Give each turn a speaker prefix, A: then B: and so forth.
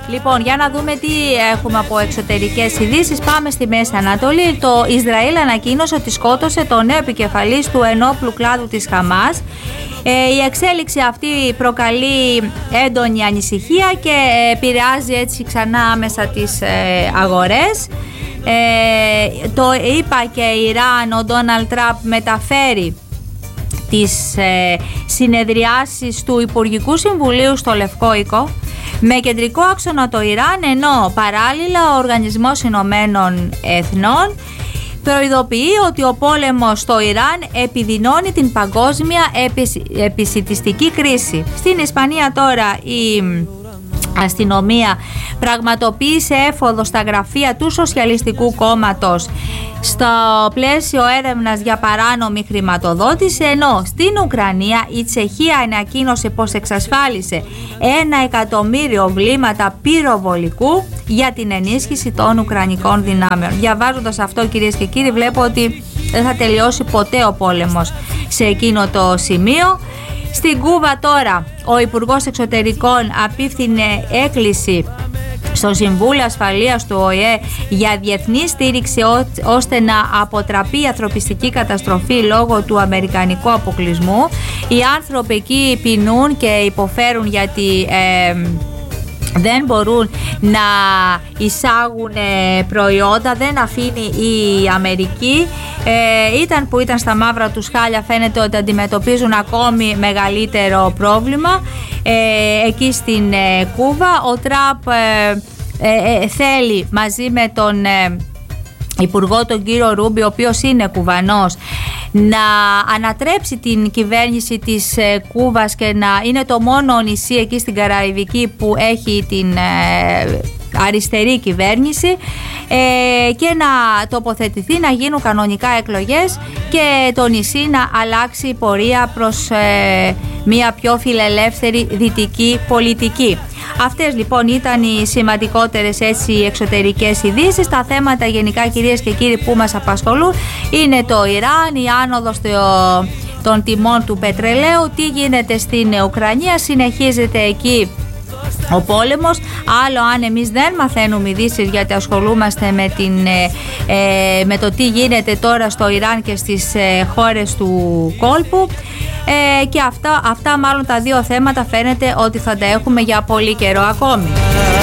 A: Λοιπόν, για να δούμε τι έχουμε από εξωτερικές ειδήσεις. Πάμε στη Μέση Ανατολή. Το Ισραήλ ανακοίνωσε ότι σκότωσε τον νέο επικεφαλής του ενόπλου κλάδου της Χαμάς. Η εξέλιξη αυτή προκαλεί έντονη ανησυχία και επηρεάζει έτσι ξανά άμεσα τις αγορές. Το ΗΠΑ και η Ιράν, ο Ντόναλντ Τραμπ μεταφέρει τις συνεδριάσεις του Υπουργικού Συμβουλίου στο Λευκό Οίκο με κεντρικό άξονα το Ιράν, ενώ παράλληλα ο Οργανισμός Ηνωμένων Εθνών προειδοποιεί ότι ο πόλεμος στο Ιράν επιδεινώνει την παγκόσμια επισιτιστική κρίση. Στην Ισπανία τώρα η αστυνομία πραγματοποίησε έφοδο στα γραφεία του Σοσιαλιστικού Κόμματος στο πλαίσιο έρευνας για παράνομη χρηματοδότηση, ενώ στην Ουκρανία η Τσεχία ανακοίνωσε πως εξασφάλισε 1 εκατομμύριο βλήματα πυροβολικού για την ενίσχυση των Ουκρανικών δυνάμεων. Διαβάζοντας αυτό, κυρίες και κύριοι, βλέπω ότι δεν θα τελειώσει ποτέ ο πόλεμος σε εκείνο το σημείο. Στην Κούβα τώρα ο Υπουργός Εξωτερικών απίφθινε έκκληση στο Συμβούλιο Ασφαλείας του ΟΗΕ για διεθνή στήριξη ώστε να αποτραπεί η ανθρωπιστική καταστροφή λόγω του αμερικανικού αποκλεισμού. Οι άνθρωποι εκεί πεινούν και υποφέρουν γιατί δεν μπορούν να εισάγουν προϊόντα, δεν αφήνει η Αμερική. Ήταν στα μαύρα τους χάλια, φαίνεται ότι αντιμετωπίζουν ακόμη μεγαλύτερο πρόβλημα εκεί στην Κούβα. Ο Τραμπ θέλει μαζί με τον Υπουργό τον κύριο Ρούμπι, ο οποίος είναι Κουβανός, να ανατρέψει την κυβέρνηση της Κούβας και να είναι το μόνο νησί εκεί στην Καραϊβική που έχει την αριστερή κυβέρνηση και να τοποθετηθεί, να γίνουν κανονικά εκλογές και το νησί να αλλάξει πορεία προς μια πιο φιλελεύθερη δυτική πολιτική. Αυτές λοιπόν ήταν οι σημαντικότερες εξωτερικές ειδήσεις. Τα θέματα γενικά, κυρίες και κύριοι, που μας απασχολούν είναι το Ιράν, η άνοδος των τιμών του πετρελαίου, τι γίνεται στην Ουκρανία, συνεχίζεται εκεί ο πόλεμος. Άλλο αν εμείς δεν μαθαίνουμε ειδήσεις, γιατί ασχολούμαστε με το τι γίνεται τώρα στο Ιράν και στις χώρες του κόλπου, και αυτά μάλλον τα δύο θέματα φαίνεται ότι θα τα έχουμε για πολύ καιρό ακόμη.